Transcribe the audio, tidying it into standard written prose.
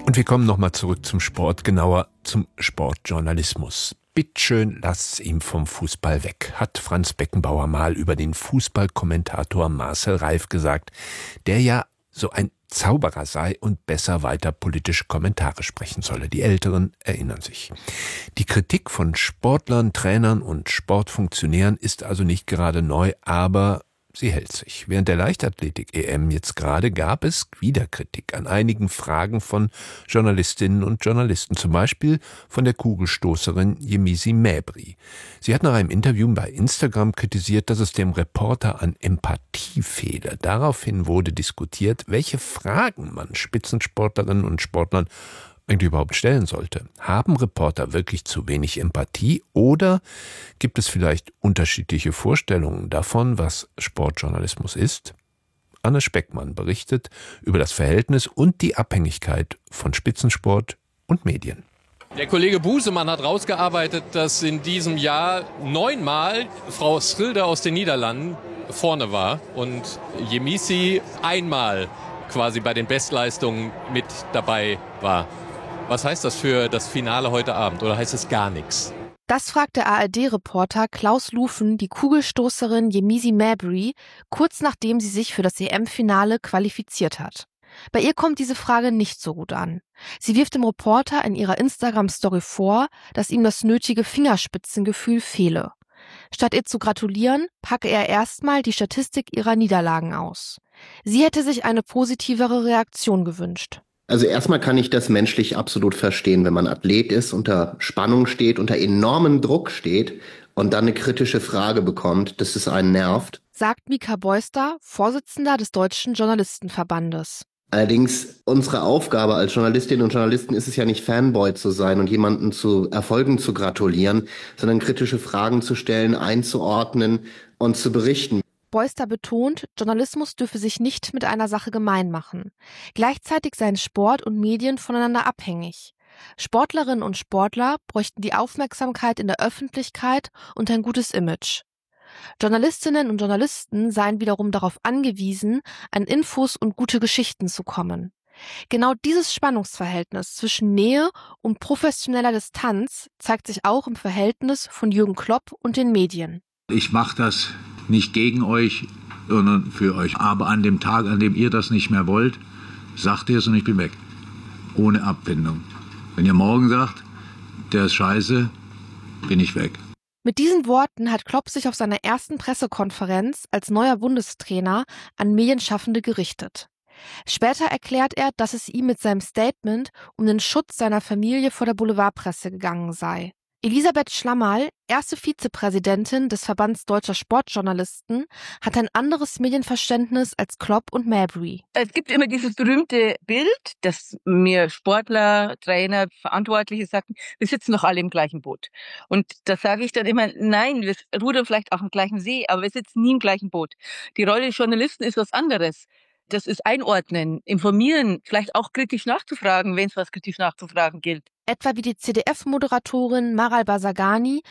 Und wir kommen nochmal zurück zum Sport, genauer zum Sportjournalismus. Bitteschön, lasst's ihm vom Fußball weg, hat Franz Beckenbauer mal über den Fußballkommentator Marcel Reif gesagt, der ja so ein Zauberer sei und besser weiter politische Kommentare sprechen solle. Die Älteren erinnern sich. Die Kritik von Sportlern, Trainern und Sportfunktionären ist also nicht gerade neu, aber sie hält sich. Während der Leichtathletik-EM jetzt gerade gab es wieder Kritik an einigen Fragen von Journalistinnen und Journalisten, zum Beispiel von der Kugelstoßerin Yemisi Mäbry. Sie hat nach einem Interview bei Instagram kritisiert, dass es dem Reporter an Empathie fehle. Daraufhin wurde diskutiert, welche Fragen man Spitzensportlerinnen und Sportlern eigentlich überhaupt stellen sollte. Haben Reporter wirklich zu wenig Empathie oder gibt es vielleicht unterschiedliche Vorstellungen davon, was Sportjournalismus ist? Anne Speckmann berichtet über das Verhältnis und die Abhängigkeit von Spitzensport und Medien. Der Kollege Busemann hat rausgearbeitet, dass in diesem Jahr 9-mal Frau Schrilder aus den Niederlanden vorne war und Yemisi einmal quasi bei den Bestleistungen mit dabei war. Was heißt das für das Finale heute Abend oder heißt es gar nichts? Das fragt der ARD-Reporter Klaus Lufen die Kugelstoßerin Yemisi Mäbry, kurz nachdem sie sich für das EM-Finale qualifiziert hat. Bei ihr kommt diese Frage nicht so gut an. Sie wirft dem Reporter in ihrer Instagram-Story vor, dass ihm das nötige Fingerspitzengefühl fehle. Statt ihr zu gratulieren, packe er erstmal die Statistik ihrer Niederlagen aus. Sie hätte sich eine positivere Reaktion gewünscht. Also erstmal kann ich das menschlich absolut verstehen, wenn man Athlet ist, unter Spannung steht, unter enormem Druck steht und dann eine kritische Frage bekommt, dass es einen nervt. Sagt Mika Beuster, Vorsitzender des Deutschen Journalistenverbandes. Allerdings, unsere Aufgabe als Journalistinnen und Journalisten ist es ja nicht, Fanboy zu sein und jemanden zu Erfolgen zu gratulieren, sondern kritische Fragen zu stellen, einzuordnen und zu berichten. Beuster betont, Journalismus dürfe sich nicht mit einer Sache gemein machen. Gleichzeitig seien Sport und Medien voneinander abhängig. Sportlerinnen und Sportler bräuchten die Aufmerksamkeit in der Öffentlichkeit und ein gutes Image. Journalistinnen und Journalisten seien wiederum darauf angewiesen, an Infos und gute Geschichten zu kommen. Genau dieses Spannungsverhältnis zwischen Nähe und professioneller Distanz zeigt sich auch im Verhältnis von Jürgen Klopp und den Medien. Ich mache das nicht gegen euch, sondern für euch. Aber an dem Tag, an dem ihr das nicht mehr wollt, sagt ihr es und ich bin weg. Ohne Abfindung. Wenn ihr morgen sagt, der ist scheiße, bin ich weg. Mit diesen Worten hat Klopp sich auf seiner ersten Pressekonferenz als neuer Bundestrainer an Medienschaffende gerichtet. Später erklärt er, dass es ihm mit seinem Statement um den Schutz seiner Familie vor der Boulevardpresse gegangen sei. Elisabeth Schlammerl, erste Vizepräsidentin des Verbands Deutscher Sportjournalisten, hat ein anderes Medienverständnis als Klopp und Mäbry. Es gibt immer dieses berühmte Bild, dass mir Sportler, Trainer, Verantwortliche sagen, wir sitzen doch alle im gleichen Boot. Und da sage ich dann immer, nein, wir rudern vielleicht auch im gleichen See, aber wir sitzen nie im gleichen Boot. Die Rolle des Journalisten ist was anderes. Das ist einordnen, informieren, vielleicht auch kritisch nachzufragen, wenn es was kritisch nachzufragen gilt. Etwa wie die ZDF-Moderatorin Maral Bazargani